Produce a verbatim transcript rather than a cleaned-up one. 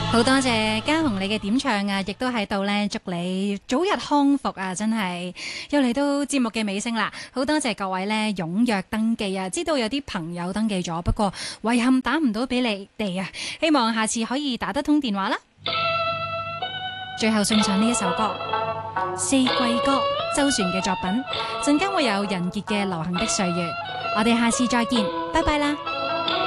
好多謝嘉紅你嘅點唱啊，亦都喺度咧祝你早日康復啊！真係又嚟到節目嘅尾聲啦，好多謝各位咧踴躍登記啊！知道有啲朋友登記咗，不過遺憾打唔到俾你哋啊！希望下次可以打得通電話啦。最後送上呢一首歌《四季歌》，周璇嘅作品，陣間會有人傑嘅《流行的歲月》，我哋下次再見，拜拜啦！